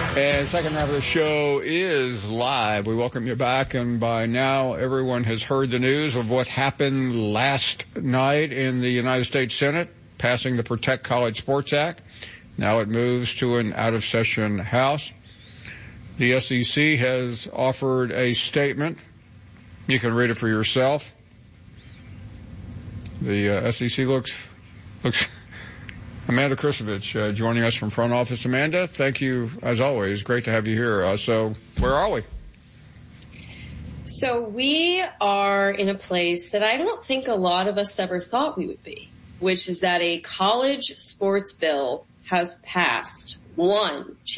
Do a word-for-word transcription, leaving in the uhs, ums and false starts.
And second half of the show is live. We welcome you back, and by now everyone has heard the news of what happened last night in the United States Senate, passing the Protect College Sports Act. Now it moves to an out-of-session House. The S E C has offered a statement. You can read it for yourself. The uh, S E C looks looks. Amanda Krisovich uh, joining us from front office. Amanda, thank you as always. Great to have you here. Uh, so where are we? So we are in a place that I don't think a lot of us ever thought we would be, which is that a college sports bill has passed one